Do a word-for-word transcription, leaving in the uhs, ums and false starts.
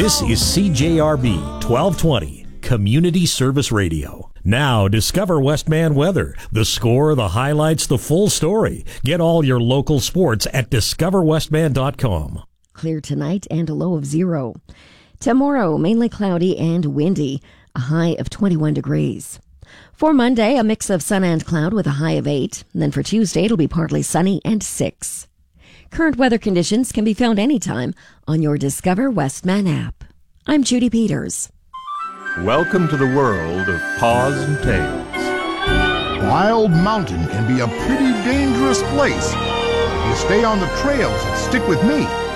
This is C J R B twelve twenty, Community Service Radio. Now, discover Westman weather. The score, the highlights, the full story. Get all your local sports at discover westman dot com. Clear tonight and a low of zero. Tomorrow, mainly cloudy and windy, a high of twenty-one degrees. For Monday, a mix of sun and cloud with a high of eight. And then for Tuesday, it'll be partly sunny and six. Current weather conditions can be found anytime on your Discover Westman app. I'm Judy Peters. Welcome to the world of Paws and Tails. Wild Mountain can be a pretty dangerous place. If you stay on the trails and stick with me,